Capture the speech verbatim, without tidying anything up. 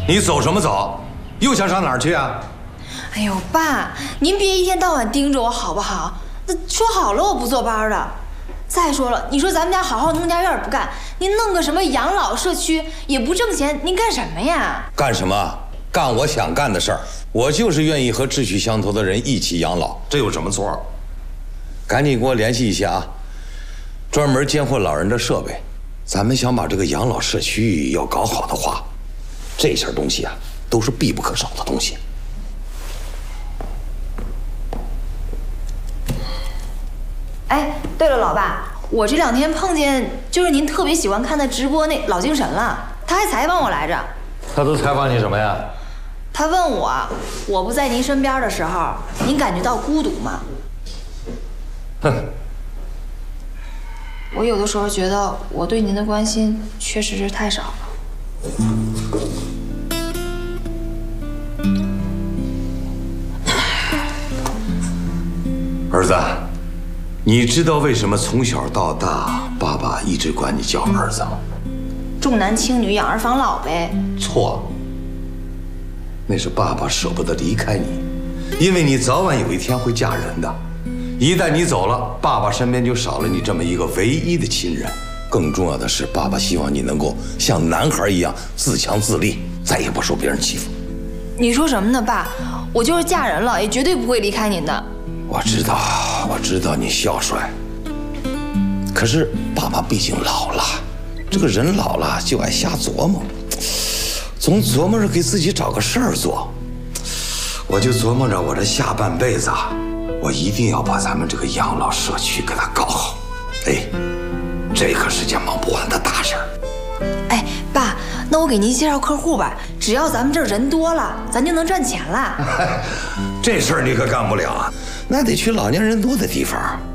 你走什么走？又想上哪儿去啊？ 哎呦，爸，您别一天到晚盯着我好不好？那说好了我不坐班的。再说了，你说咱们家好好农家院不干，您弄个什么养老社区也不挣钱，您干什么呀？ 干什么？干我想干的事儿。我就是愿意和志趣相投的人一起养老，这有什么错？赶紧给我联系一下啊！专门监护老人的设备。咱们想把这个养老社区要搞好的话，这些东西啊，都是必不可少的东西。 哎，对了，老爸，我这两天碰见就是您特别喜欢看的直播那老精神了，他还采访我来着。 他都采访你什么呀？ 他问我，我不在您身边的时候，您感觉到孤独吗？ 哼。 我有的时候觉得我对您的关心确实是太少了。 儿子，你知道为什么从小到大爸爸一直管你叫儿子吗？ 重男轻女，养儿防老呗。 错，那是爸爸舍不得离开你，因为你早晚有一天会嫁人的。一旦你走了，爸爸身边就少了你这么一个唯一的亲人。更重要的是，爸爸希望你能够像男孩一样自强自立，再也不受别人欺负。 你说什么呢，爸？我就是嫁人了，也绝对不会离开您的。 我知道，我知道你孝顺，可是爸爸毕竟老了，这个人老了就爱瞎琢磨，总琢磨着给自己找个事儿做。我就琢磨着，我这下半辈子啊，我一定要把咱们这个养老社区给它搞好。哎，这可是件忙不完的大事儿。 哎，爸，那我给您介绍客户吧，只要咱们这儿人多了，咱就能赚钱了。 这事儿你可干不了啊，那得去老年人多的地方。